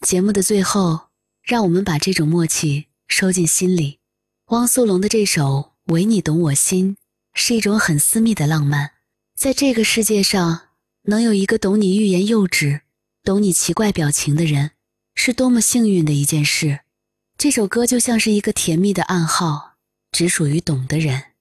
节目的最后，让我们把这种默契收进心里。汪苏泷的这首《唯你懂我心》是一种很私密的浪漫。在这个世界上，能有一个懂你欲言又止、懂你奇怪表情的人，是多么幸运的一件事。这首歌就像是一个甜蜜的暗号，只属于懂的人。